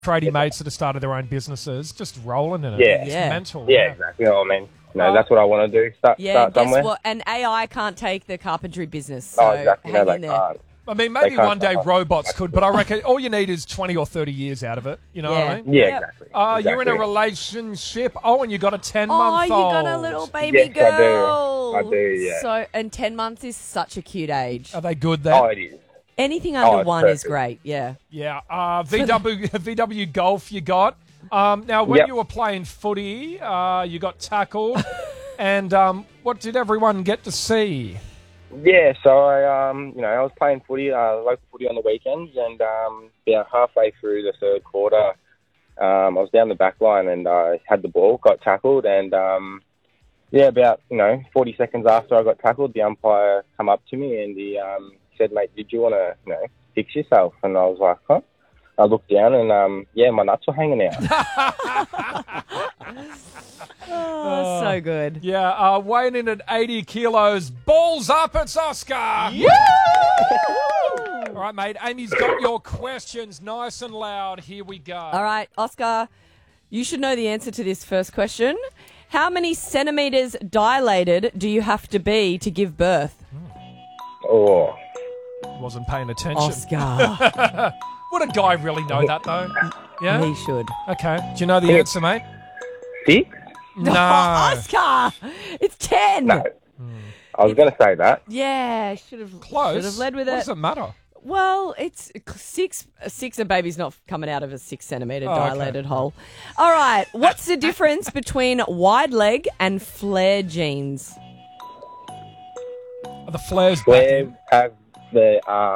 tradie mates that have started their own businesses, just rolling in it. Yeah. It's Yeah. mental. Yeah, exactly. Oh, man. That's what I want to do. Start guess somewhere. what? And AI can't take the carpentry business. So Oh, exactly. hang No, in they there. can't. I mean, maybe can't one day stop. robots could, but I reckon all you need is 20 or 30 years out of it. You know what I mean? Yeah, Yep. exactly. You're in a Exactly. relationship. Oh, and you got a 10-month Oh, old. you got a little baby Yes, I do. girl. I do, yeah. So, and 10 months is such a cute age. Are they good then? Oh, it is. Anything under it's one is perfect. great. Yeah. Yeah. VW Golf you got. Now, when Yep. you were playing footy, you got tackled. And what did everyone get to see? Yeah, so I was playing footy, local footy on the weekends, and about halfway through the third quarter, I was down the back line and I had the ball, got tackled, and about 40 seconds after I got tackled, the umpire come up to me and he said, "Mate, did you want to fix yourself?" And I was like, "Huh?" I looked down and my nuts were hanging out. Oh, so good. Yeah, weighing in at 80 kilos. Balls up, it's Oscar. All right, mate. Amy's got your questions nice and loud. Here we go. All right, Oscar, you should know the answer to this first question. How many centimetres dilated do you have to be to give birth? Oh, Wasn't paying attention. Oscar. Would a guy really know that, though? Yeah? He should. Okay. Do you know the answer, mate? 6? No. Oscar! It's 10! No. I was going to say that. Yeah, should have Close. Should have led with What it. does it matter? Well, it's six. A baby's not coming out of a 6 centimetre Oh, okay. dilated hole. All right. What's the difference between wide leg and flare jeans? Are the flares back Flares in? have the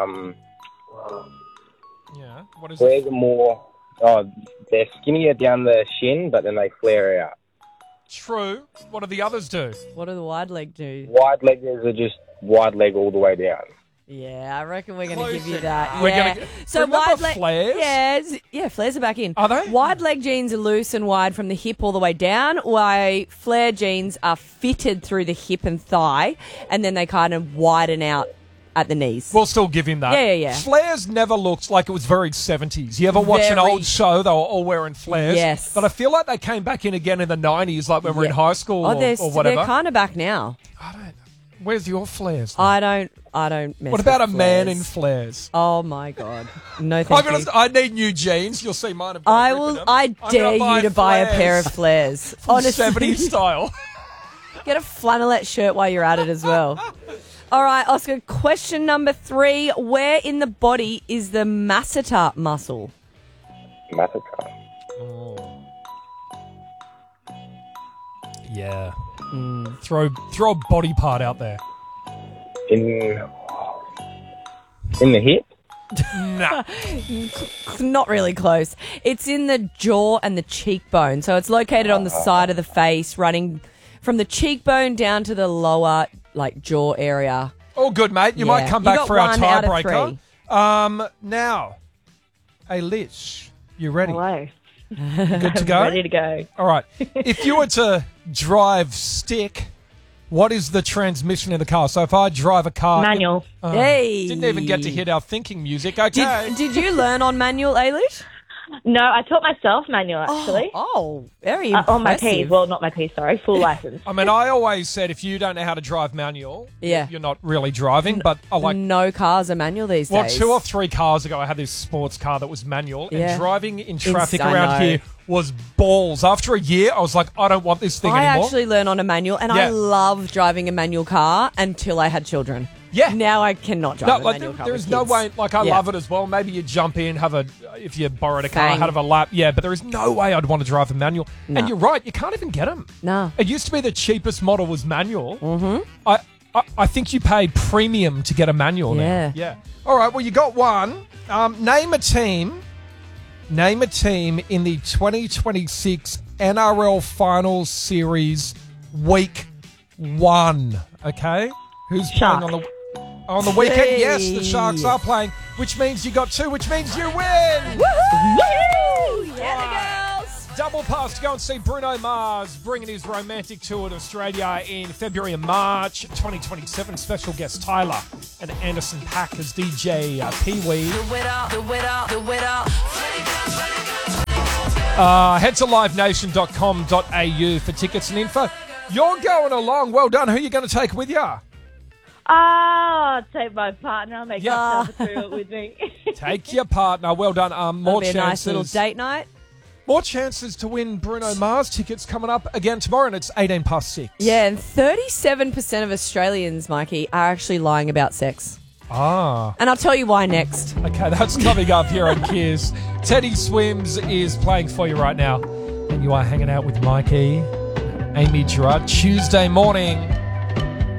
Yeah. What is flares it? are more. Oh, they're skinnier down the shin, but then they flare out. True. What do the others do? What do the wide leg do? Wide leggers are just wide leg all the way down. Yeah, I reckon we're going to Close give you it. that. We're yeah. gonna- So Remember wide leg flares? Yeah, flares are back in. Are they? Wide leg jeans are loose and wide from the hip all the way down, while flare jeans are fitted through the hip and thigh, and then they kind of widen out at the knees. We'll still give him that. Yeah. Flares never looked like it was very 70s. You ever watch an Very. old show, they were all wearing flares? Yes. But I feel like they came back in again in the 90s, like when we were in Yeah. high school Oh, or whatever. they're kind of back now. I don't. Where's your flares? I don't mess What about a with man flares. in flares? Oh my god. No thank you. I need new jeans. You'll see mine. Have I got a rip in will. them. I I'm dare gonna you to buy a pair of flares flares. from Honestly, 70s style. get a flannelette shirt while you're at it as well. All right, Oscar. Question number 3: where in the body is the masseter muscle? Massacre. Yeah. Throw a body part out there. In the hip. Nah. Not really close. It's in the jaw and the cheekbone. So it's located on the side of the face, running from the cheekbone down to the lower jaw area. All good, mate. You might Yeah. come You back got for our 1 out of tiebreaker. 3. Now, Lish, you ready? Hello. Good to go? Ready to go. All right. If you were to drive stick, what is the transmission in the car? So if I drive a car... Manual. Hey. Didn't even get to hit our thinking music. Okay. Did you learn on manual, Ailish? No, I taught myself manual, actually. Oh, very impressive. On my P's. Well, not my P's, sorry. Full license. I mean, I always said if you don't know how to drive manual, Yeah. you're not really driving. But I like... No cars are manual these Well, days. 2 or 3 cars ago, I had this sports car that was manual, Yeah. and driving in traffic I around know. here was balls. After a year, I was like, I don't want this thing I anymore. actually learned on a manual, and I Yeah. loved driving a manual car until I had children. Yeah. Now I cannot drive No, a like manual car. there with is no kids. way. Like I Yeah. love it as well. Maybe you jump in, if you borrowed a car, Bang. have a lap. Yeah, but there is no way I'd want to drive a manual. No. And you're right, you can't even get them. No. It used to be the cheapest model was manual. Mm-hmm. I think you paid premium to get a manual Yeah. now. Yeah. All right. Well, you got one. Name a team. Name a team in the 2026 NRL Finals Series Week 1. Okay. Who's Sharks. playing on the weekend? Hey. Yes, the Sharks are playing, which means you got 2, which means you win. Woohoo! Yeah, the girls! Double pass to go and see Bruno Mars bringing his romantic tour to Australia in February and March 2027. Special guest Tyler and Anderson .Paak as DJ Pee Wee. Do it all, do it all, do it all. Head to livenation.com.au for tickets and info. You're going along. Well done. Who are you going to take with you? I'll take my partner. I'll make Yeah. myself through it with me. Take your partner. Well done. More That'll be a nice chances. little date night. More chances to win Bruno Mars tickets coming up again tomorrow, and it's 6:18. Yeah, and 37% of Australians, Mikey, are actually lying about sex. Ah. And I'll tell you why next. Okay, that's coming up here on Kiss. Teddy Swims is playing for you right now. And you are hanging out with Mikey, Amy Gerard, Tuesday morning.